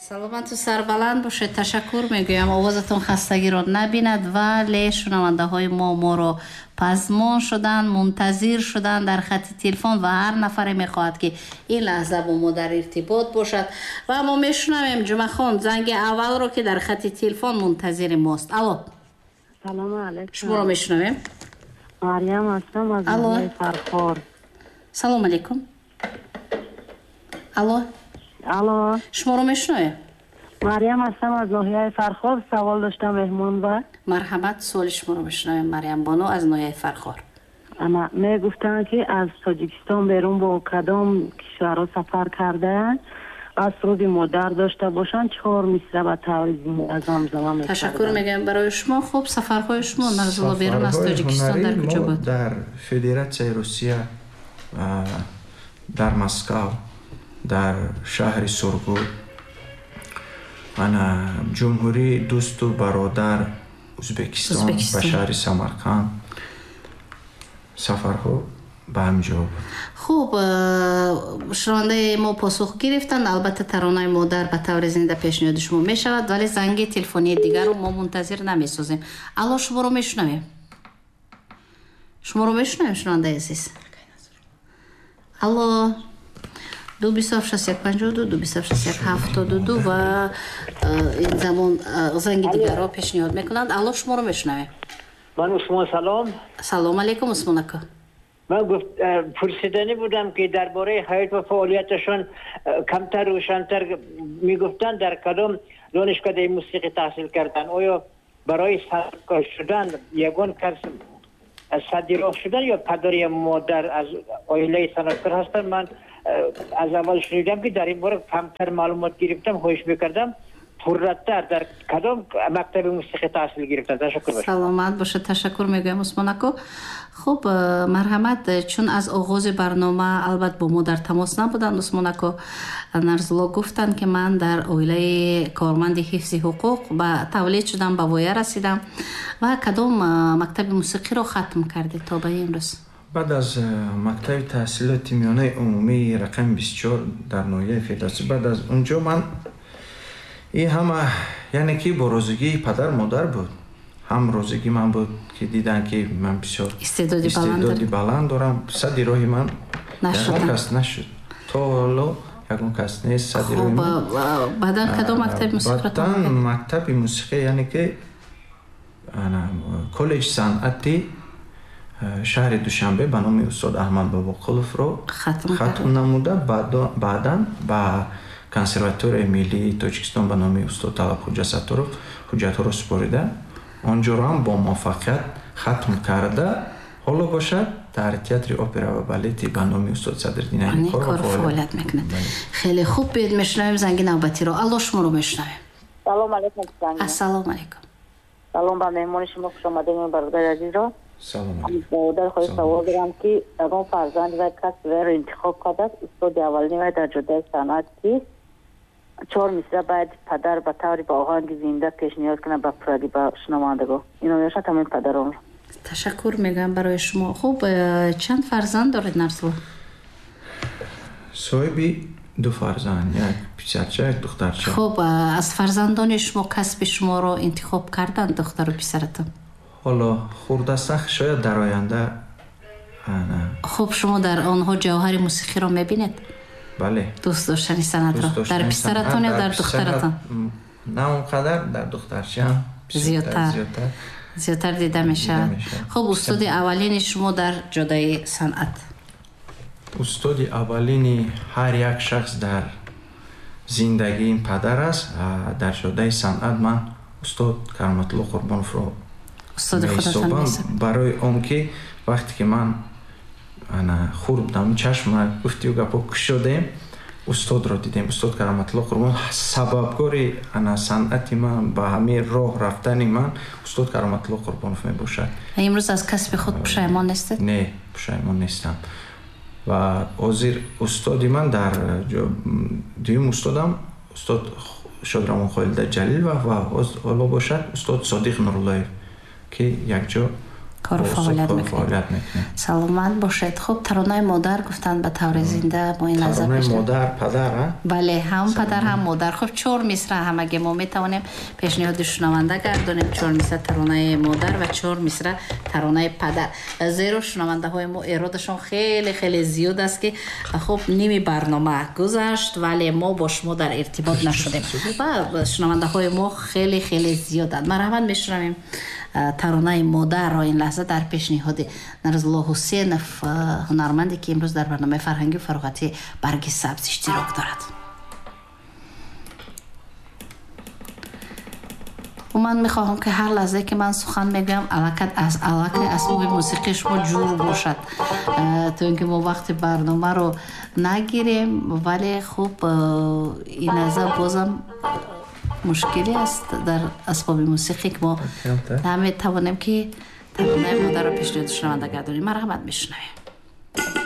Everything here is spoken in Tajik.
саломату сарбаланд бошед. Ташаккур мегӯям. овозатон хастагиро набинад, вале шунавандаҳои моро пазмон шуданд, мунтазир шуданд дар хати телефон ва ҳар нафаре мехоҳад ки ин лаҳза бо мо дар иртибот бошад ва мо мешунавем ҷумахон занги аввалро ки дар хати телефон мунтазири мост. Алло. салому алайкум. шуморо мешунавем. Мариям ҳастам аз ноҳияи Фархор. салому алайкум. алло. алло. шуморо мешунавем. Мариям ҳастам аз ноҳияи Фархор. савол доштам меҳмон ба. марҳамат, суоли шуморо мешунавем. Мариям боно аз ноҳияи Фархор. ана мегуфтанд ки аз Тоҷикистон берун бо кадом кишварҳо сафар кардаанд, аз рӯзи модар дошта бошанд 4 мисра ба таври зинда замзама мекарданд. ташаккур мегӯям барои шумо. хуб, сафарҳои шумо нарзуло берун аз Тоҷикистон дар куҷо буд? дар Федератсияи Русия, дар Москав, дар шаҳри Сургут, ана ҷумҳурии дӯсту бародар Ӯзбекистон ба шаҳри Самарқанд сафарҳо ба ҳамҷо буд. хуб, шунавандаи мо посух гирифтанд. албатта таронаи модар ба таври зинда пешниҳоди шумо мешавад, вале занги телефонии дигарро мо мунтазир намесозем. алло, шуморо мешунавем. шуморо мешунавем, шунавандаи азиз. алло. 22652 22672 ва ин замон занги дигарро пешниҳод мекунанд. алло, шуморо мешунавем. ман усмон салом. салому алайкум усмон ака. ман пурсидани будам ки дар бораи ҳаёт ва фаъолияташон камтар рӯшантар мегуфтанд дар кадом донишгоҳи мусиқӣ таҳсил карданд. оё барои санъаткор шудан ягон кас садироҳ шудан ё падар ё модар аз оилаи санъаткор ҳастанд? ман аз аввал шунидам ки дар ин бора камтар маълумот гирифтам. хоҳиш мекардам пурраттар дар кадом мактаби мусиқӣ таҳсил гирифтанд? ташаккур бошед. саломат бошед. ташаккур мегӯям усмон ако. хуб, марҳамат. чун аз оғози барнома албат бо мо дар тамос набуданд, усмон ако нарзулло гуфтанд ки ман дар оилаи корманди ҳифзи ҳуқуқ ба тавлид шудам, ба воя расидам. ва кадом мактаби мусиқиро хатм кардед то ба имрӯз? баъд аз мактаби таҳсилоти миёнаи умумии рақами 24 дар ноҳияи Федератсия, баъд аз унҷо ман ин ҳама яъне ки бо розигии падар модар буд. ҳам розигӣ ман буд ки дидан ки ман бисёр истеъдоди баланд дорам. сади роҳи ман ягон кас нашуд. то ҳоло ягон кас нест сади роҳи ман. баъдан кадом мактаби мусиқиро? баъдан мактаби мусиқӣ яъне ки коллеҷ санъати шаҳри Душанбе ба номи устод Аҳмад Бобоқуловро хатм намуда, баъдан ба консерваторияи миллии Тоҷикистон ба номи устод Талабхоҷа Саттаров ҳуҷҷатҳоро супорида, онҷоро ҳам бо муваффақият хатм карда, ҳоло бошад дар театри опера ва балети ба номи устод Садриддин Айни кор фаъолият мекунад. хеле хуб, биёед мешунавем занги навбатиро. алло, шуморо мешунавем. салому алайкум. ассалому алайкум. салом ба меҳмони шумо, хуш омадед бародари азизро. салом. дар хоҳиш савол дорам ки ягон фарзанди вай касби вайро интихоб кардааст. устоди аввалини вай дар ҷодаи санъат ки 4 мисра бояд падар ба таври ба оҳанги зинда пешниҳод кунад ба пураги ба шунавандагон. ино мешад ҳамаи падаронро. ташаккур мегӯям барои шумо. хуб, чанд фарзанд доред нарзулло? соҳиби 2 фарзанд, як писарча, як духтарча. хуб, аз фарзандони шумо касби шуморо интихоб карданд духтару писаратон? ҳоло хурда сахт шояд дар оянда. хуб, шумо дар онҳо ҷавҳари мусиқиро мебинед? бале. дӯст доштани санъатро дар писаратон ё дар духтаратон? на он қадар, дар духтарчаам зиёдтар дида мешавад. хуб, устоди аввалини шумо дар ҷодаи санъат? устоди аввалини ҳар як шахс дар зиндагии ин падар аст. дар ҷодаи санъат ман устод Кароматулло Қурбоновро меҳисобам, барои он ки вақте ки ман хурд будам, чашмак гуфтию гапо кушодем, устодро дидем. устод Кароматулло Қурбонов сабабгори санъати ман, ба ҳамаи роҳ рафтани ман устод Кароматулло Қурбонов мебошад. имрӯз аз касби худ пушаймон нестед? не, пушаймон нестам. ва ҳозир устоди ман дар дуюм устодам устод Шодрамон Холида Ҷалилова ва ҳоло бошад устод Содиқ Нуруллоев ки якҷо کار فعالیت میکنید. سلامت باشید. خب ترانه مادر گفتن به طور زنده با این لحظه ترانه مادر پدر بله هم پدر هم مادر. خب 4 مصرع هم اگه ما میتونیم پیشنهاد شنونده گردونیم 4 مصرع ترانه مادر و 4 مصرع ترانه پدر. زیرا شنونده های ما ایرادشون خیلی خیلی زیاد است که خب نیمی برنامه گذشت ولی ما با شما در ارتباط نشدیم و شنونده های ما خیلی خیلی زیادند. مرحبا میشنویم ترانه مادر را این لحظه در پیشنهاد نرزالله حسینف هنرمندی که امروز در برنامه فرهنگی و فراغتی برگ سبز اشتراک دارد. و من میخواهم که هر لحظه که من سخن میگم علاقه اسباب موسیقی شما جور باشد تو اینکه ما وقت برنامه رو نگیریم ولی خوب این لحظه بازم مشکلی است در اسباب موسیقی که ما نمیتوانیم که ترانه مادر رو پیشنهاد شنونده گردونیم. مرحمت میشنویم.